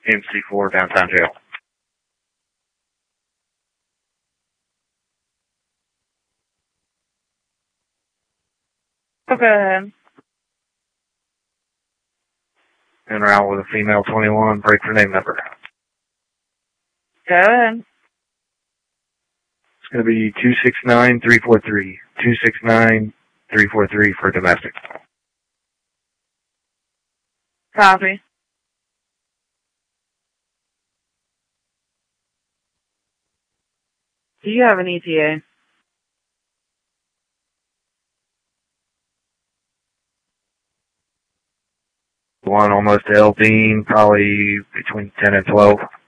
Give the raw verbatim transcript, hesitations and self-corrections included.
M C four, downtown jail. Oh, go ahead. En route with a female twenty-one, break for name number. Go ahead. It's going to be two six nine three four three. two six nine three four three for domestic. Copy. Do you have an E T A? One almost to El Bean, probably between ten and twelve.